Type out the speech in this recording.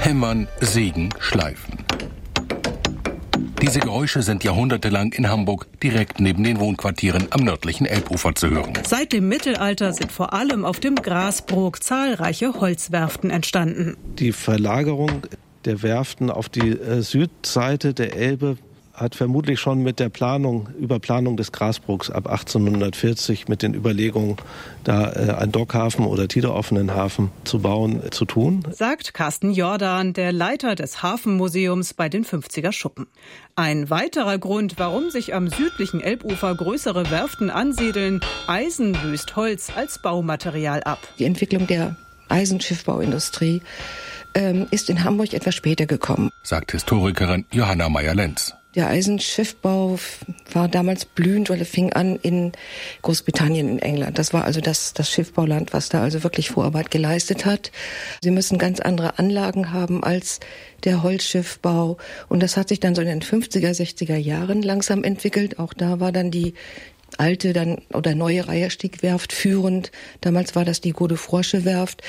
Hämmern, Sägen, Schleifen. Diese Geräusche sind jahrhundertelang in Hamburg direkt neben den Wohnquartieren am nördlichen Elbufer zu hören. Seit dem Mittelalter sind vor allem auf dem Grasbrook zahlreiche Holzwerften entstanden. Die Verlagerung der Werften auf die Südseite der Elbe hat vermutlich schon mit der Überplanung des Grasbrooks ab 1840 mit den Überlegungen, da einen Dockhafen oder tideroffenen Hafen zu bauen, zu tun. Sagt Carsten Jordan, der Leiter des Hafenmuseums bei den 50er Schuppen. Ein weiterer Grund, warum sich am südlichen Elbufer größere Werften ansiedeln: Eisen löst Holz als Baumaterial ab. Die Entwicklung der Eisenschiffbauindustrie ist in Hamburg etwas später gekommen, sagt Historikerin Johanna Meyer-Lenz. Der Eisenschiffbau war damals blühend, weil er fing an in Großbritannien, in England. Das war also das Schiffbauland, was da also wirklich Vorarbeit geleistet hat. Sie müssen ganz andere Anlagen haben als der Holzschiffbau. Und das hat sich dann so in den 50er, 60er Jahren langsam entwickelt. Auch da war dann die alte oder neue Reiherstieg-Werft führend. Damals war das die Godefroysche Werft.